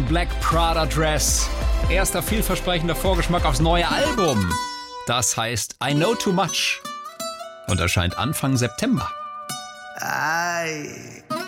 Black Prada Dress. Erster vielversprechender Vorgeschmack aufs neue Album. Das heißt I Know Too Much und erscheint Anfang September. Ay.